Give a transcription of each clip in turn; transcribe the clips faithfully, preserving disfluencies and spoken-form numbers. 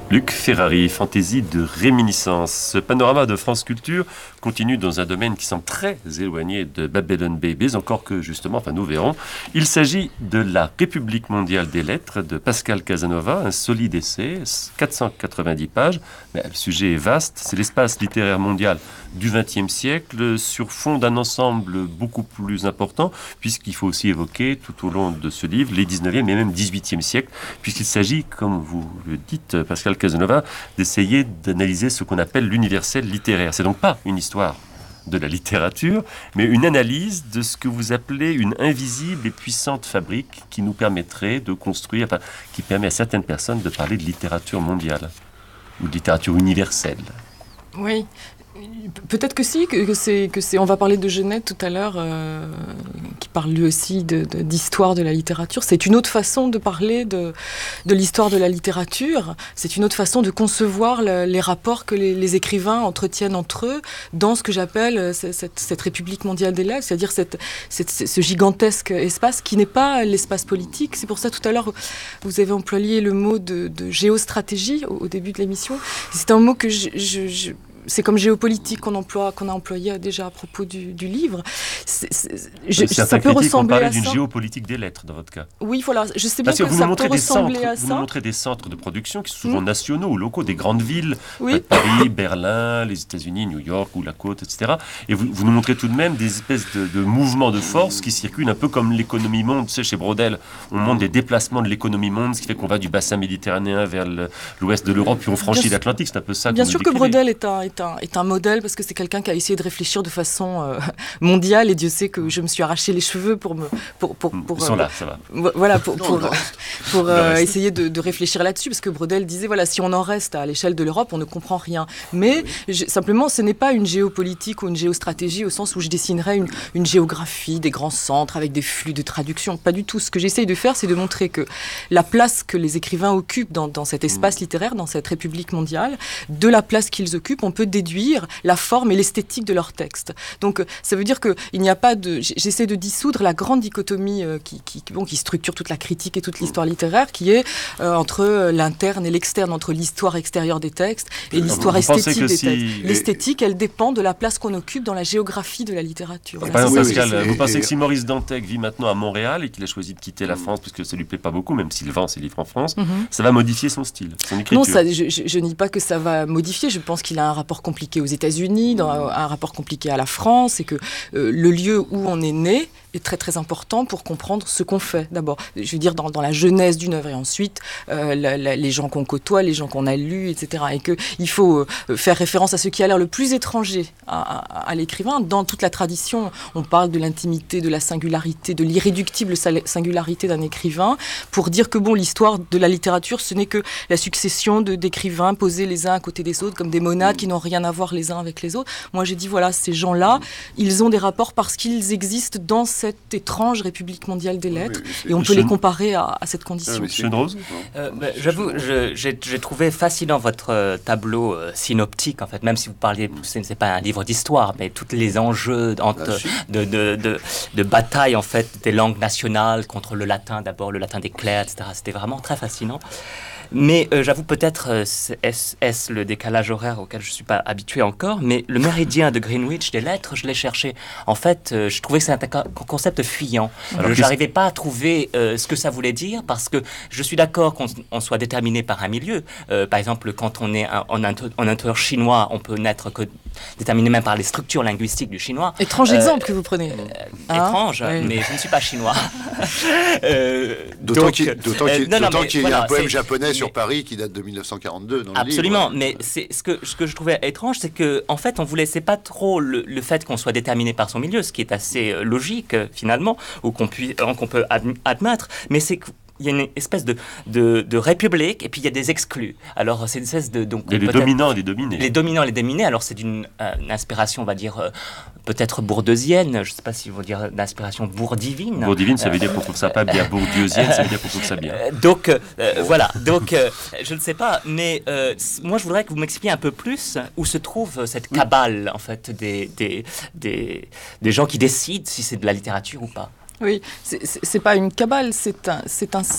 Luc Ferrari, fantaisie de réminiscence. Ce panorama de France Culture continue dans un domaine qui semble très éloigné de Babylon Babies, encore que justement, enfin nous verrons. Il s'agit de La République mondiale des lettres de Pascal Casanova, un solide essai, quatre cent quatre-vingt-dix pages. Mais le sujet est vaste, c'est l'espace littéraire mondial du vingtième siècle sur fond d'un ensemble beaucoup plus important, puisqu'il faut aussi évoquer tout au long de ce livre les dix-neuvième et même dix-huitième siècles, puisqu'il s'agit, comme vous le dites, Pascal Casanova, d'essayer d'analyser ce qu'on appelle l'universel littéraire. C'est donc pas une histoire de la littérature, mais une analyse de ce que vous appelez une invisible et puissante fabrique qui nous permettrait de construire, enfin, qui permet à certaines personnes de parler de littérature mondiale ou de littérature universelle. Oui. Peut-être que si, que, que, c'est, que c'est. On va parler de Genet tout à l'heure, euh, qui parle lui aussi de, de, d'histoire de la littérature. C'est une autre façon de parler de, de l'histoire de la littérature. C'est une autre façon de concevoir le, les rapports que les, les écrivains entretiennent entre eux dans ce que j'appelle cette, cette République mondiale des lettres, c'est-à-dire cette, cette, ce gigantesque espace qui n'est pas l'espace politique. C'est pour ça tout à l'heure vous avez employé le mot de, de géostratégie au, au début de l'émission. C'est un mot que je, je, je c'est comme géopolitique qu'on emploie, qu'on a employé déjà à propos du, du livre. C'est, c'est, je, ça peut ressembler à ça. D'une géopolitique des lettres dans votre cas. Oui, voilà. Je sais bien Parce que, que vous ça nous peut ressembler centres, à ça. Vous nous montrez des centres de production qui sont souvent mmh. nationaux ou locaux, des grandes villes, oui. Paris, Berlin, les États-Unis, New York ou la côte, et cetera. Et vous, vous nous montrez tout de même des espèces de, de mouvements de force qui circulent un peu comme l'économie monde. Tu sais, chez Braudel, on montre des déplacements de l'économie monde, ce qui fait qu'on va du bassin méditerranéen vers le, l'ouest de l'Europe, puis on franchit l'Atlantique. C'est un peu ça. Bien sûr que Braudel est un, est un, est un modèle, parce que c'est quelqu'un qui a essayé de réfléchir de façon euh, mondiale, et Dieu sait que je me suis arraché les cheveux pour me pour pour, pour ils sont euh, là, ça va. Voilà pour pour, pour, pour euh, essayer de, de réfléchir là-dessus, parce que Braudel disait voilà, si on en reste à l'échelle de l'Europe, on ne comprend rien. Mais oui. je, simplement, ce n'est pas une géopolitique ou une géostratégie au sens où je dessinerais une, une géographie des grands centres avec des flux de traduction. Pas du tout. Ce que j'essaye de faire, c'est de montrer que la place que les écrivains occupent dans, dans cet espace littéraire, dans cette République mondiale, de la place qu'ils occupent, on peut déduire la forme et l'esthétique de leur texte. Donc ça veut dire qu'il n'y a pas de... J'essaie de dissoudre la grande dichotomie euh, qui, qui, bon, qui structure toute la critique et toute l'histoire littéraire, qui est euh, entre l'interne et l'externe, entre l'histoire extérieure des textes et l'histoire vous esthétique des si... textes. L'esthétique, elle dépend de la place qu'on occupe dans la géographie de la littérature. Voilà. Par exemple, oui, Pascal, oui, vous pensez et... que si Maurice Dantec vit maintenant à Montréal et qu'il a choisi de quitter la France parce que ça lui plaît pas beaucoup, même s'il vend ses livres en France, mm-hmm. ça va modifier son style, son écriture? Non, ça, je, je, je ne dis pas que ça va modifier. Je pense qu'il a un rapport compliqué aux États-Unis, dans un rapport compliqué à la France, et que euh, le lieu où on est né est très très important pour comprendre ce qu'on fait d'abord. Je veux dire dans, dans la genèse d'une œuvre, et ensuite euh, la, la, les gens qu'on côtoie, les gens qu'on a lus, et cetera. Et qu'il faut euh, faire référence à ce qui a l'air le plus étranger à, à, à l'écrivain. Dans toute la tradition, on parle de l'intimité, de la singularité, de l'irréductible singularité d'un écrivain, pour dire que bon, l'histoire de la littérature, ce n'est que la succession de, d'écrivains posés les uns à côté des autres, comme des monades qui n'ont rien à voir les uns avec les autres. Moi, j'ai dit, voilà, ces gens-là, ils ont des rapports parce qu'ils existent dans cette étrange République mondiale des lettres, oui, oui, et on peut les comparer à, à cette condition. Monsieur de Rose euh, bah, J'avoue, je, j'ai, j'ai trouvé fascinant votre euh, tableau euh, synoptique, en fait, même si vous parliez, ce n'est pas un livre d'histoire, mais tous les enjeux entre, de, de, de, de bataille, en fait, des langues nationales contre le latin, d'abord le latin des clercs, et cetera. C'était vraiment très fascinant. Mais euh, j'avoue peut-être, euh, est-ce, est-ce le décalage horaire auquel je ne suis pas habitué encore, mais le méridien de Greenwich des lettres, je l'ai cherché. En fait, euh, je trouvais que c'est un concept fuyant. Alors, je n'arrivais pas à trouver euh, ce que ça voulait dire, parce que je suis d'accord qu'on on soit déterminé par un milieu. Euh, par exemple, quand on est un, en, en intérieur chinois, on peut n'être que déterminé même par les structures linguistiques du chinois. Étrange euh, exemple que vous prenez. Euh, hein étrange, oui. Mais je ne suis pas chinois. euh, d'autant donc, qu'il, d'autant qu'il, euh, non, d'autant non, qu'il y voilà, a un poème japonais sur Paris qui date de dix-neuf cent quarante-deux dans le absolument, livre. Mais c'est, ce, que, ce que je trouvais étrange, c'est qu'en en fait, on ne vous laissait pas trop le, le fait qu'on soit déterminé par son milieu, ce qui est assez euh, logique, euh, finalement, ou qu'on, puis, euh, qu'on peut adm- admettre, mais c'est que il y a une espèce de, de, de république, et puis il y a des exclus. Alors, c'est une espèce de... Donc, et les dominants et les dominés. Les dominants et les dominés. Alors, c'est d'une euh, inspiration, on va dire, euh, peut-être bourdeusienne. Je ne sais pas si vous dire d'inspiration bourdivine. Bourdivine, ça veut dire qu'on trouve ça pas bien. Bourdieusienne, ça veut dire qu'on trouve ça bien. Donc, euh, voilà. Donc, euh, je ne sais pas. Mais euh, moi, je voudrais que vous m'expliquiez un peu plus où se trouve cette cabale, en fait, des, des, des, des gens qui décident si c'est de la littérature ou pas. Oui, c'est, c'est, c'est pas une cabale, c'est un, c'est un, c'est,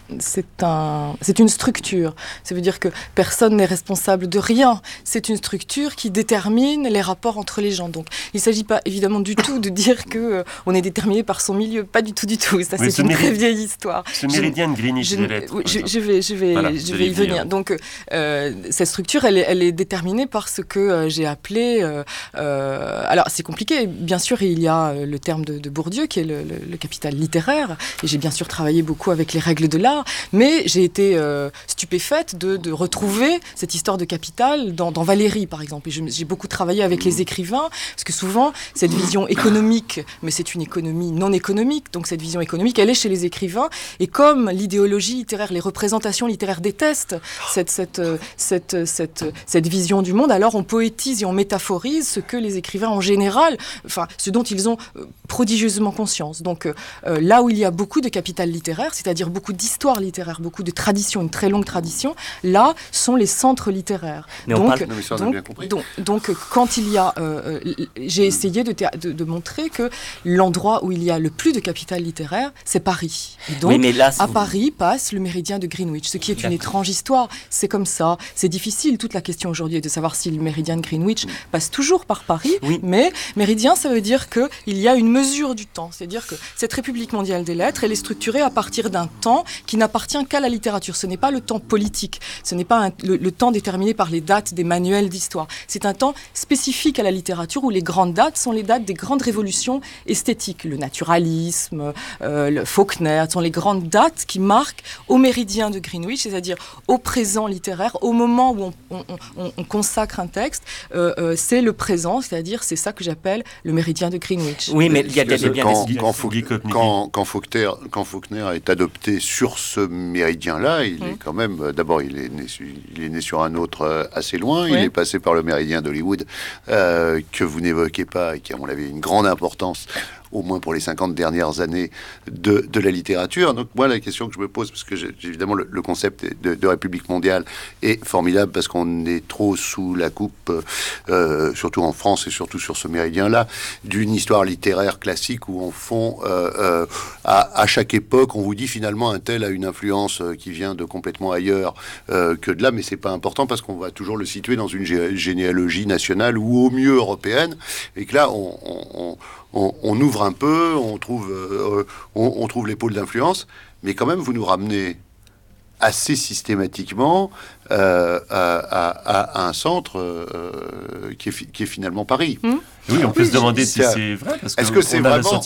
c'est un, c'est une structure. Ça veut dire que personne n'est responsable de rien. C'est une structure qui détermine les rapports entre les gens. Donc, il ne s'agit pas évidemment du tout de dire que euh, on est déterminé par son milieu. Pas du tout, du tout. Ça, oui, c'est une mérid... très vieille histoire. Ce méridien de Greenwich, je, je, vais, oui, je, je vais, je vais, voilà, je vais y venir. Donc, euh, cette structure, elle est, elle est déterminée par ce que euh, j'ai appelé. Euh, euh, alors, c'est compliqué. Bien sûr, il y a le terme de, de Bourdieu qui est le, le, le capital littéraire. Et j'ai bien sûr travaillé beaucoup avec les règles de l'art. Mais j'ai été euh, stupéfaite de, de retrouver cette histoire de capital dans, dans Valérie, par exemple. Et je, j'ai beaucoup travaillé avec les écrivains, parce que souvent, cette vision économique, mais c'est une économie non économique, donc cette vision économique, elle est chez les écrivains. Et comme l'idéologie littéraire, les représentations littéraires détestent cette, cette, cette, cette, cette vision du monde, alors on poétise et on métaphorise ce que les écrivains en général, enfin, ce dont ils ont prodigieusement conscience. Donc euh, là où il y a beaucoup de capital littéraire, c'est-à-dire beaucoup d'histoire littéraire, beaucoup de tradition, une très longue tradition, là sont les centres littéraires. Mais donc, parle... non, mais donc, donc, donc quand il y a, euh, j'ai essayé de, de, de montrer que l'endroit où il y a le plus de capital littéraire, c'est Paris. Et donc, oui, mais là, à vous... Paris passe le méridien de Greenwich, ce qui est D'accord. une étrange histoire. C'est comme ça, c'est difficile. Toute la question aujourd'hui est de savoir si le méridien de Greenwich oui. passe toujours par Paris, oui. mais méridien, ça veut dire qu'il y a une mesure du temps. C'est-à-dire que cette République mondiale des lettres, elle est structurée à partir d'un temps qui n'appartient qu'à la littérature. Ce n'est pas le temps politique, ce n'est pas un, le, le temps déterminé par les dates des manuels d'histoire. C'est un temps spécifique à la littérature où les grandes dates sont les dates des grandes révolutions esthétiques. Le naturalisme, euh, le Faulkner, sont les grandes dates qui marquent au méridien de Greenwich, c'est-à-dire au présent littéraire, au moment où on, on, on, on consacre un texte, euh, euh, c'est le présent, c'est-à-dire c'est ça que j'appelle le méridien de Greenwich. Oui, mais il y a des bien quand, quand, quand, quand, Faulkner, quand Faulkner est adopté sur ce méridien-là, il mmh. est quand même, d'abord il est, né, il est né sur un autre euh, assez loin, oui. il est passé par le méridien d'Hollywood, euh, que vous n'évoquez pas et qui à mon avis une grande importance, au moins pour les cinquante dernières années de, de la littérature. Donc moi, la question que je me pose, parce que j'ai, évidemment le, le concept de, de République mondiale est formidable parce qu'on est trop sous la coupe, euh, surtout en France et surtout sur ce méridien-là, d'une histoire littéraire classique où, en fond, euh, euh, à, à chaque époque, on vous dit finalement un tel a une influence qui vient de complètement ailleurs euh, que de là, mais c'est pas important parce qu'on va toujours le situer dans une gé- généalogie nationale ou au mieux européenne, et que là, on, on, on On, on ouvre un peu, on trouve, euh, on, on trouve les pôles d'influence, mais quand même, vous nous ramenez assez systématiquement euh, à, à, à un centre euh, qui, est, qui est finalement Paris. Mmh. Oui, on peut oui, se demander si c'est vrai. Parce est-ce que c'est vraiment,